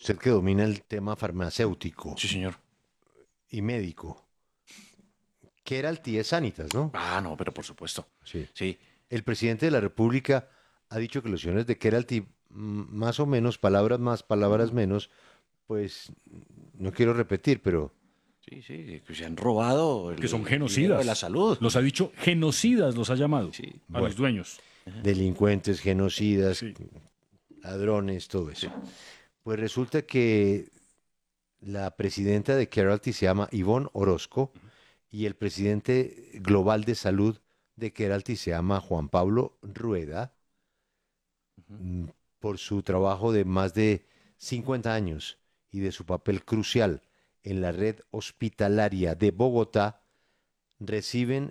usted que domina el tema farmacéutico Sí, señor. y médico, Keralty es Sanitas, ¿no? Ah, no, pero por supuesto. Sí. Sí. El presidente de la República ha dicho que los señores de Keralty, más o menos, palabras más, palabras menos, pues no quiero repetir, pero Sí, sí, que se han robado Que son el dinero de la genocidas. salud. Los ha dicho genocidas, los ha llamado Sí. a los bueno, dueños. delincuentes, genocidas, Sí. ladrones, todo eso. Pues resulta que la presidenta de Keralty se llama Ivonne Orozco y el presidente global de salud de Keralty se llama Juan Pablo Rueda, mm, por su trabajo de más de 50 años y de su papel crucial en la red hospitalaria de Bogotá, reciben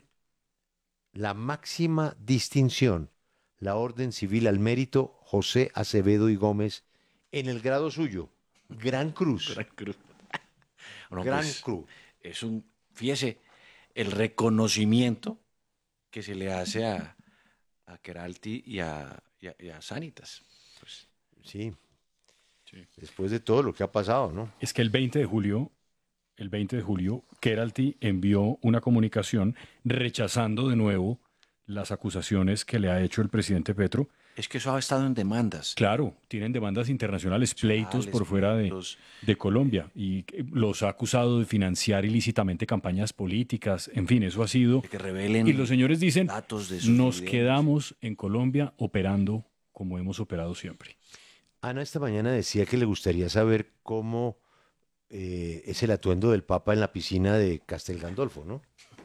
la máxima distinción, la Orden Civil al Mérito José Acevedo y Gómez, en el grado suyo, Gran Cruz. Gran Cruz. Bueno, Gran pues, Cruz. es fíjese, el reconocimiento que se le hace a Keralty y a Sanitas. Pues, Sí, Sí. después de todo lo que ha pasado, ¿no? Es que el 20 de julio, Keralty envió una comunicación rechazando de nuevo las acusaciones que le ha hecho el presidente Petro. es que eso ha estado en demandas. Claro, tienen demandas internacionales, pleitos por Nacionales, fuera pleitos. de Colombia y los ha acusado de financiar ilícitamente campañas políticas. En fin, eso ha sido. De que revelen Y los señores dicen, datos de sus nos dividendos". quedamos en Colombia operando como hemos operado siempre. Ana esta mañana decía que le gustaría saber cómo es el atuendo del Papa en la piscina de Castel Gandolfo, ¿no?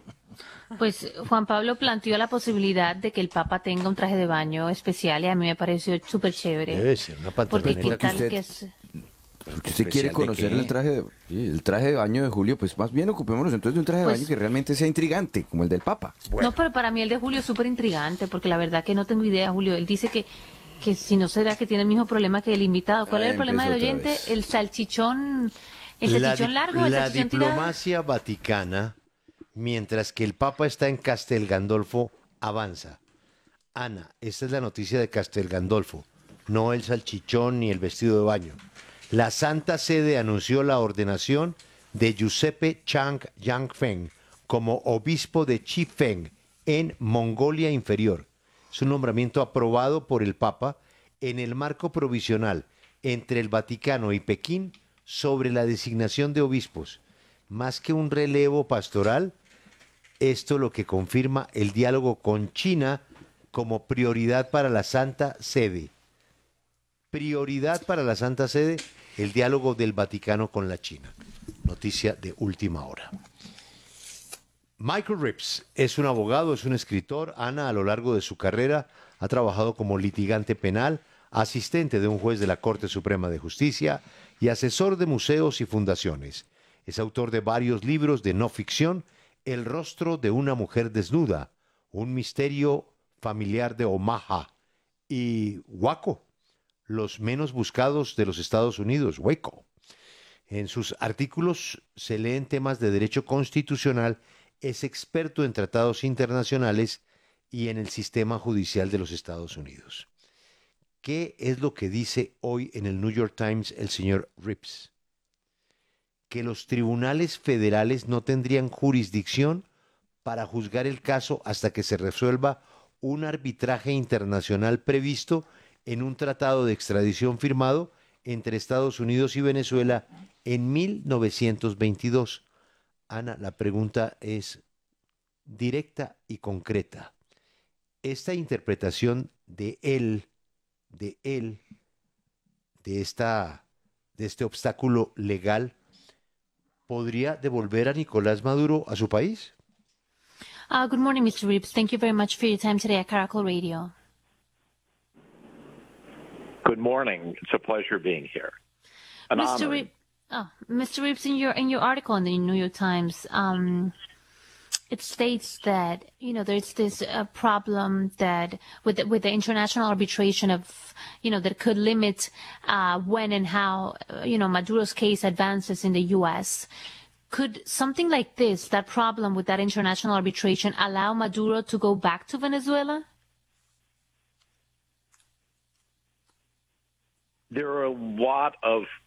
Pues Juan Pablo planteó la posibilidad de que el Papa tenga un traje de baño especial y a mí me pareció súper chévere. Debe ser una Porque qué pantaloneta. tal usted- que es... Si usted quiere ¿Especial de conocer qué? el traje de baño de Julio, pues más bien ocupémonos entonces de un traje de Pues- baño que realmente sea intrigante, como el del Papa. No, pero para mí el de Julio es súper intrigante, porque la verdad que no tengo idea, Julio. Él dice que si no será que tiene el mismo problema que el invitado. ¿Cuál Ah, es el problema del empezó otra oyente? vez. El salchichón largo, el La salchichón tirado. diplomacia vaticana, mientras que el Papa está en Castel Gandolfo, avanza. Ana, esta es la noticia de Castel Gandolfo, no el salchichón ni el vestido de baño. La Santa Sede anunció la ordenación de Giuseppe Chang Yangfeng como obispo de Chifeng en Mongolia Inferior. Es un nombramiento aprobado por el Papa en el marco provisional entre el Vaticano y Pekín sobre la designación de obispos. Más que un relevo pastoral, esto lo que confirma el diálogo con China como prioridad para la Santa Sede. Prioridad para la Santa Sede, el diálogo del Vaticano con la China. Noticia de última hora. Michael Rips es un abogado, es un escritor. Ana, a lo largo de su carrera, ha trabajado como litigante penal, asistente de un juez de la Corte Suprema de Justicia y asesor de museos y fundaciones. Es autor de varios libros de no ficción: El rostro de una mujer desnuda, Un misterio familiar de Omaha y Waco, los menos buscados de los Estados Unidos, Waco. En sus artículos se leen temas de derecho constitucional, es experto en tratados internacionales y en el sistema judicial de los Estados Unidos. ¿Qué es lo que dice hoy en el New York Times el señor Rips? Que los tribunales federales no tendrían jurisdicción para juzgar el caso hasta que se resuelva un arbitraje internacional previsto en un tratado de extradición firmado entre Estados Unidos y Venezuela en 1922. Ana, la pregunta es directa y concreta. Esta interpretación de este obstáculo legal, ¿podría devolver a Nicolás Maduro a su país? Good morning, Mr. Rips. Thank you very much for your time today at Caracol Radio. Good morning. It's a pleasure being here. An Mr. honor. Mr. Rips, in your article in the New York Times, it states that there's this problem that with the international arbitration of that could limit when and how Maduro's case advances in the U.S. Could something like this, that problem with that international arbitration, allow Maduro to go back to Venezuela? There are a lot of